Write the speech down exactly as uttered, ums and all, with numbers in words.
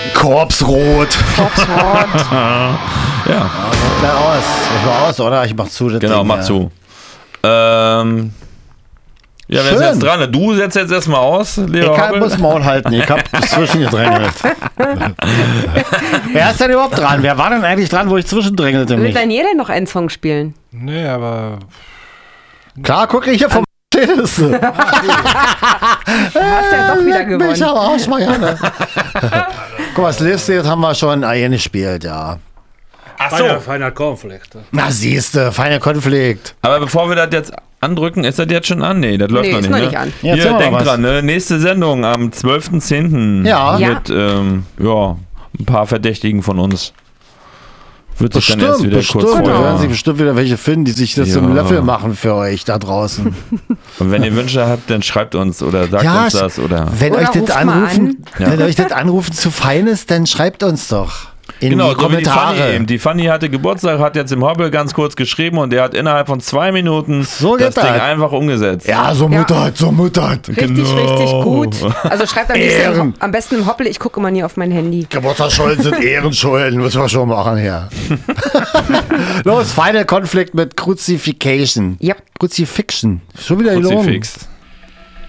Korpsrot. Korpsrot. Ja. Ja, klar aus. Ich mach aus, oder? Ich mach zu. Das Genau, Ding, mach ja. zu. Ähm. Ja, wer ist Schön. jetzt dran? Du setzt jetzt erstmal aus, lieber Ich kann, Hoppel. muss Maul halten. Ich hab zwischengedrängelt. Wer ist denn überhaupt dran? Wer war denn eigentlich dran, wo ich zwischendrängelte Will mich? Daniel denn noch einen Song spielen? Nee, aber Klar, guck ich hier vom Liste. Hast ja doch wieder gewonnen. Ich aber Arsch, Marianne. Guck mal, das Liste jetzt haben wir schon eingespielt, ja. Ach so. feiner, feiner Cornflakes. Na siehste, feiner Konflikt. Aber bevor wir das jetzt andrücken, ist das jetzt schon an? Nee, das läuft Nee, noch ist nicht, noch ne? nicht an. Ja, erzähl Hier, mal denk was. dran, ne? Nächste Sendung am zwölften zehnten Ja. Mit, ähm, ja, ein paar Verdächtigen von uns. Wird sich dann Bestimmt, erst wieder bestimmt. kurz Da vorher. werden sich bestimmt wieder welche finden, die sich das Ja. zum Löffel machen für euch da draußen. Und wenn ihr Wünsche habt, dann schreibt uns oder sagt Ja, uns das oder. Wenn Oder euch das ruft mal Anrufen, an. wenn euch das Anrufen zu fein ist, dann schreibt uns doch in Genau, die so wie die Fanny Kommentare. eben. Die Fanny hatte Geburtstag, hat jetzt im Hobbel ganz kurz geschrieben und der hat innerhalb von zwei Minuten So das geht Ding das. einfach umgesetzt. Ja, so Ja. muttert, so muttert. Richtig, Genau. richtig gut. Also schreibt am, liebsten im, Ehren. am besten im Hoppel, ich gucke immer nie auf mein Handy. Geburtstagsschulden sind Ehrenschulden, müssen wir schon machen hier. Los, Final Conflict mit Crucifixion. Ja. Crucifixion. Schon wieder gelogen. Kruzifix.